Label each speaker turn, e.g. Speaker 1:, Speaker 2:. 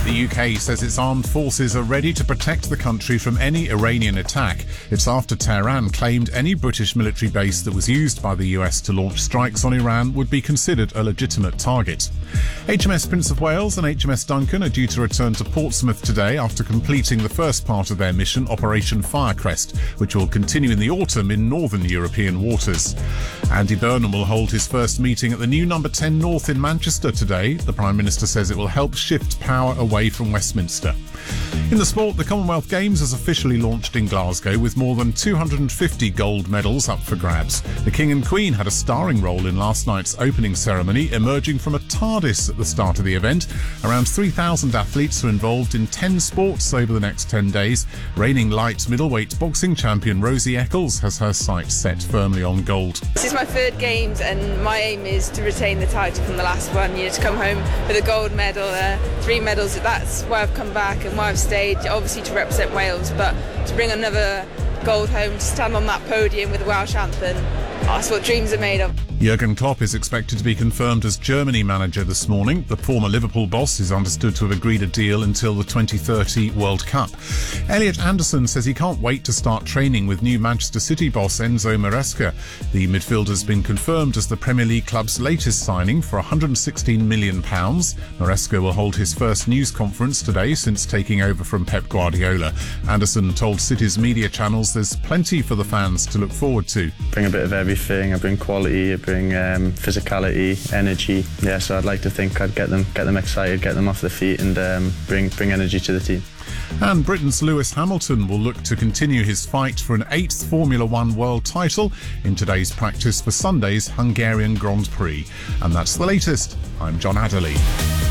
Speaker 1: The UK says its armed forces are ready to protect the country from any Iranian attack. It's after Tehran claimed any British military base that was used by the US to launch strikes on Iran would be considered a legitimate target. HMS Prince of Wales and HMS Duncan are due to return to Portsmouth today after completing the first part of their mission, Operation Firecrest, which will continue in the autumn in northern European waters. Andy Burnham will hold his first meeting at the new No. 10 North in Manchester today. The Prime Minister says it will help shift power away from Westminster. In the sport, the Commonwealth Games has officially launched in Glasgow with more than 250 gold medals up for grabs. The King and Queen had a starring role in last night's opening ceremony, emerging from a TARDIS at the start of the event. Around 3,000 athletes are involved in 10 sports over the next 10 days. Reigning light middleweight boxing champion Rosie Eccles has her sights set firmly on gold.
Speaker 2: This is my third Games and my aim is to retain the title from the last one, to come home with a gold medal, 3 medals. That's why I've come back and why I've stayed, obviously to represent Wales, but to bring another gold home, to stand on that podium with the Welsh anthem, that's what dreams are made of.
Speaker 1: Jurgen Klopp is expected to be confirmed as Germany manager this morning. The former Liverpool boss is understood to have agreed a deal until the 2030 World Cup. Elliot Anderson says he can't wait to start training with new Manchester City boss Enzo Maresca. The midfielder's been confirmed as the Premier League club's latest signing for £116 million. Maresca will hold his first news conference today since taking over from Pep Guardiola. Anderson told City's media channels there's plenty for the fans to look forward to.
Speaker 3: Bring a bit of everything. I bring quality, I bring physicality, energy. Yeah, so I'd like to think I'd get them excited, get them off their feet, and bring energy to the team.
Speaker 1: And Britain's Lewis Hamilton will look to continue his fight for an 8th Formula One world title in today's practice for Sunday's Hungarian Grand Prix. And that's the latest. I'm John Adderley.